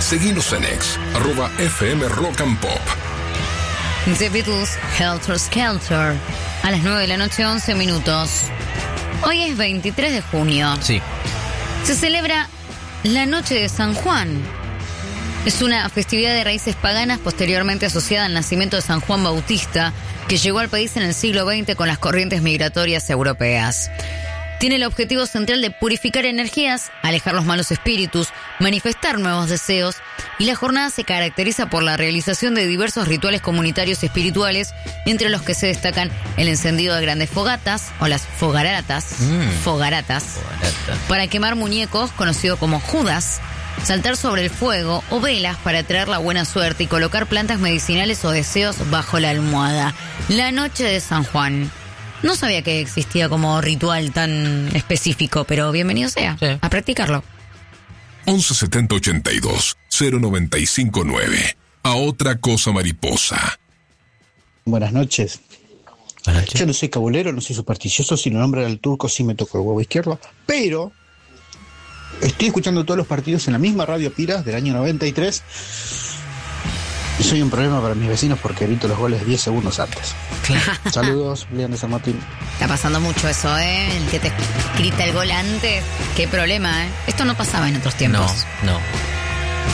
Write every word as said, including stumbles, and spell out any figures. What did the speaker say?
Seguinos en ex, arroba F M Rock and Pop. The Beatles, Helter Skelter, a las nueve de la noche, once minutos. Hoy es veintitrés de junio. Sí. Se celebra la Noche de San Juan. Es una festividad de raíces paganas posteriormente asociada al nacimiento de San Juan Bautista, que llegó al país en el siglo veinte con las corrientes migratorias europeas. Tiene el objetivo central de purificar energías, alejar los malos espíritus, manifestar nuevos deseos, y la jornada se caracteriza por la realización de diversos rituales comunitarios y espirituales, entre los que se destacan el encendido de grandes fogatas, o las fogaratas, mm. fogaratas, Fogarata. para quemar muñecos, conocido como judas, saltar sobre el fuego o velas para traer la buena suerte y colocar plantas medicinales o deseos bajo la almohada. La Noche de San Juan. No sabía que existía como ritual tan específico, pero bienvenido sea sí. a practicarlo. once setenta ochenta y dos cero noventa y cinco nueve. A otra cosa mariposa. Buenas noches. Buenas noches. Yo no soy cabulero, no soy supersticioso, si lo nombran al turco sí me tocó el huevo izquierdo, pero estoy escuchando todos los partidos en la misma radio Piras del año noventa y tres y soy un problema para mis vecinos porque grito los goles diez segundos antes. Saludos, León de San Martín. Está pasando mucho eso, ¿eh? El que te grita el gol antes. Qué problema, ¿eh? Esto no pasaba en otros tiempos. No, no.